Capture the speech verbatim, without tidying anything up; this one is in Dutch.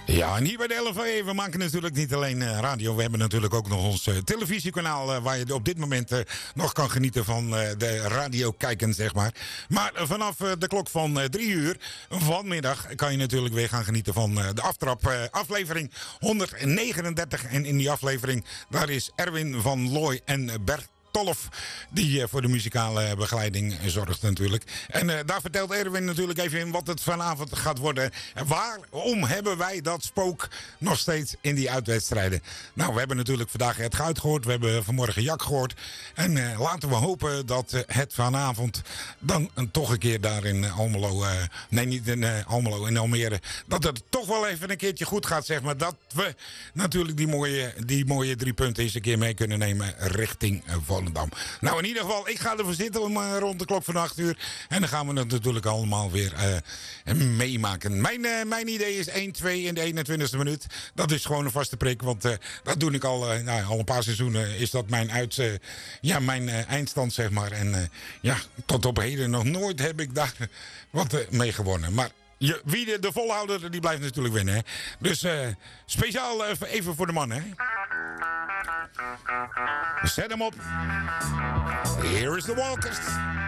Ja, en hier bij de L V E, we maken natuurlijk niet alleen uh, radio. We hebben natuurlijk ook nog ons uh, televisiekanaal... Uh, waar je op dit moment uh, nog kan genieten van uh, de radio kijken, zeg maar. Maar uh, vanaf uh, de klok van uh, drie uur vanmiddag... kan je natuurlijk weer gaan genieten van uh, de aftrap uh, aflevering honderdnegenendertig. En in die aflevering, daar is Erwin van Looy en Bert Tolf, die uh, voor de muzikale begeleiding zorgt natuurlijk. En uh, daar vertelt Erwin natuurlijk even in wat het vanavond gaat worden. En waarom hebben wij dat spook nog steeds in die uitwedstrijden? Nou, we hebben natuurlijk vandaag het Guit gehoord. We hebben vanmorgen Jak gehoord. En uh, laten we hopen dat uh, het vanavond dan uh, toch een keer daar in uh, Almelo... Uh, nee, niet in uh, Almelo, in Almere. Dat het toch wel even een keertje goed gaat, zeg maar. Dat we natuurlijk die mooie, die mooie drie punten eens een keer mee kunnen nemen richting uh, Volendam. Nou, in ieder geval, ik ga ervoor zitten om uh, rond de klok van acht uur. En dan gaan we het natuurlijk allemaal weer uh, meemaken. Mijn, uh, mijn idee is één twee in de eenentwintigste minuut. Dat is gewoon een vaste prik, want uh, dat doe ik al, uh, nou, al een paar seizoenen. Is dat mijn, uit, uh, ja, mijn uh, eindstand, zeg maar. En uh, ja, tot op heden nog nooit heb ik daar wat uh, mee gewonnen. Maar... Je, wie de, de volhouder, die blijft natuurlijk winnen. Hè? Dus uh, speciaal uh, even voor de man. Hè? Zet hem op. Here is the Walkers.